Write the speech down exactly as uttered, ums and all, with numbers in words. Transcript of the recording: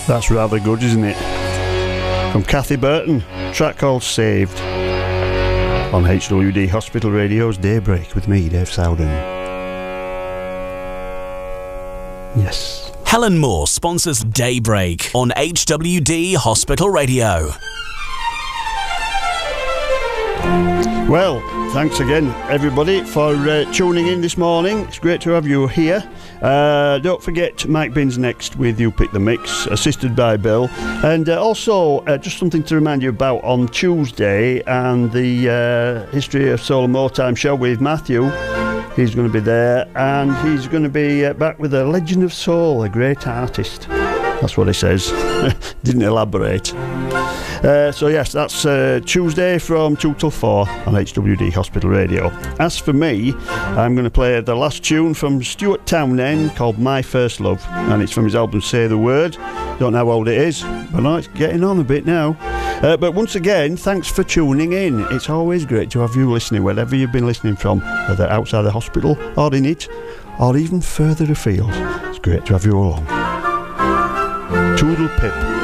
That's rather good, isn't it? From Kathy Burton, track called Saved, on H W D Hospital Radio's Daybreak with me, Dave Sowden. Yes. Helen Moore sponsors Daybreak on H W D Hospital Radio. Well, thanks again, everybody, for uh, tuning in this morning. It's great to have you here. Uh, don't forget, Mike Binns next with You Pick the Mix, assisted by Bill. And uh, also, uh, just something to remind you about on Tuesday and the uh, History of Soul and More Time show with Matthew. He's going to be there, and he's going to be uh, back with a Legend of Soul, a great artist. That's what he says. Didn't elaborate. Uh, so yes, that's uh, Tuesday from two till four on H W D Hospital Radio. As for me, I'm going to play the last tune from Stuart Townend called My First Love, and it's from his album Say the Word. Don't know how old it is, but no, it's getting on a bit now. Uh, but once again, thanks for tuning in. It's always great to have you listening, wherever you've been listening from, whether outside the hospital or in it, or even further afield. It's great to have you along. Toodle pip.